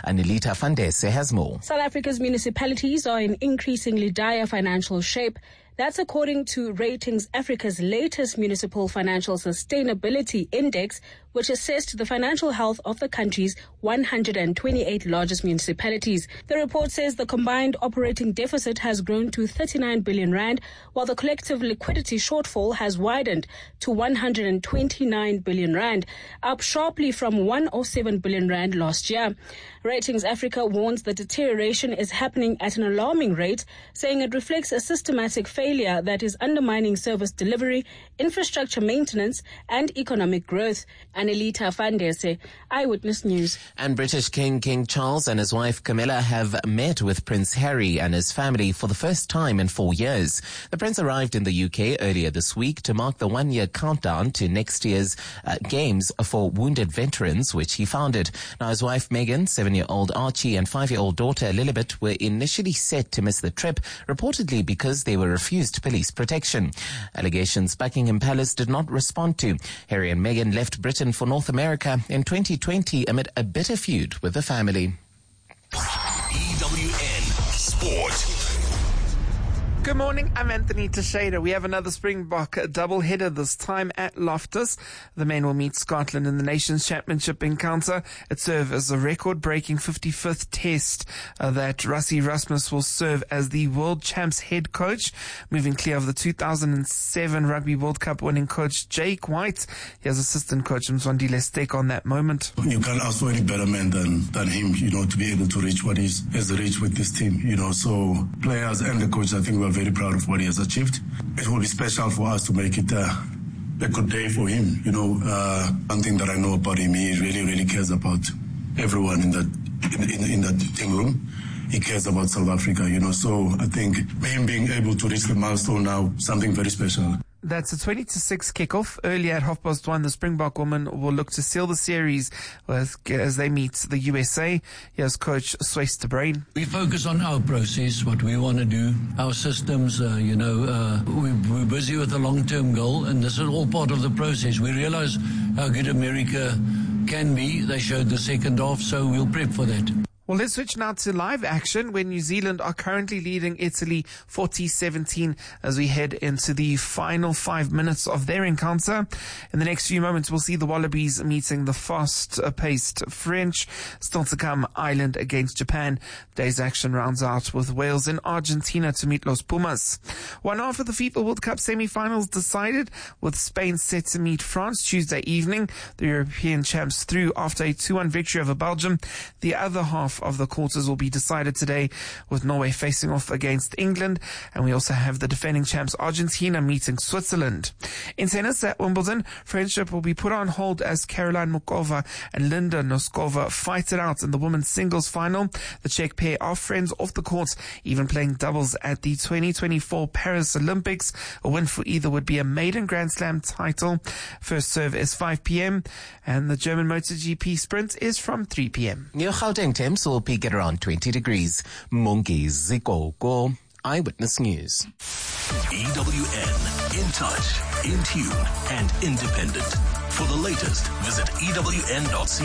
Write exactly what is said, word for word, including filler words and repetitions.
Anelita Fandese has more. South Africa's municipalities are in increasingly dire financial shape. That's according to Ratings Africa's latest Municipal Financial Sustainability Index, which assessed the financial health of the country's one hundred twenty-eight largest municipalities. The report says the combined operating deficit has grown to thirty-nine billion rand, while the collective liquidity shortfall has widened to one hundred twenty-nine billion rand, up sharply from one hundred seven billion rand last year. Ratings Africa warns the deterioration is happening at an alarming rate, saying it reflects a systematic failure that is undermining service delivery, infrastructure maintenance, and economic growth. Anelita Fandese, Eyewitness News. And British King King Charles and his wife Camilla have met with Prince Harry and his family for the first time in four years. The prince arrived in the U K earlier this week to mark the one-year countdown to next year's uh, Games for Wounded Veterans, which he founded. Now, his wife Meghan, seven-year-old Archie, and five-year-old daughter Lilibet were initially set to miss the trip, reportedly because they were refused police protection. Allegations Buckingham Palace did not respond to. Harry and Meghan left Britain for North America in twenty twenty amid a bitter feud with the family. E W N Sport. Good morning, I'm Anthony Teixeira. We have another Springbok double-header this time at Loftus. The men will meet Scotland in the Nations Championship encounter. It serves as a record-breaking fifty-fifth test uh, that Rassie Erasmus will serve as the world champs head coach, moving clear of the two thousand seven Rugby World Cup winning coach Jake White. He has assistant coach Mzwandile Stek on that moment. You can't ask for any better man than, than him, you know, to be able to reach what he has reached with this team, you know. So players and the coach, I think we're very proud of what he has achieved. It will be special for us to make it uh, a good day for him. You know, uh, one thing that I know about him, he really, really cares about everyone in that in, in, in that team room. He cares about South Africa, you know. So I think him being able to reach the milestone now, something very special. That's a twenty to six kickoff. Early at half past one, the Springbok women will look to seal the series with, as they meet the U S A. Here's Coach Swys de Bruin. We focus on our process, what we want to do, our systems, uh, you know, uh, we, we're busy with a long-term goal, and this is all part of the process. We realize how good America can be. They showed the second half, so we'll prep for that. Well, let's switch now to live action when New Zealand are currently leading Italy forty seventeen as we head into the final five minutes of their encounter. In the next few moments, we'll see the Wallabies meeting the fast-paced French. Still to come, Ireland against Japan. Day's action rounds out with Wales and Argentina to meet Los Pumas. One half of the FIFA World Cup semi-finals decided, with Spain set to meet France Tuesday evening. The European champs through after a two one victory over Belgium. The other half of the quarters will be decided today, with Norway facing off against England, and we also have the defending champs Argentina meeting Switzerland. In tennis at Wimbledon, friendship will be put on hold as Caroline Muchova and Linda Noskova fight it out in the women's singles final. The Czech pair are friends off the court, even playing doubles at the twenty twenty-four Paris Olympics. A win for either would be a maiden Grand Slam title. First serve is five p.m. and the German MotoGP sprint is from three p.m. Near Gauteng temps will peak at around twenty degrees. Mungi Zikoko, Eyewitness News. E W N, in touch, in tune, and independent. For the latest, visit E W N dot co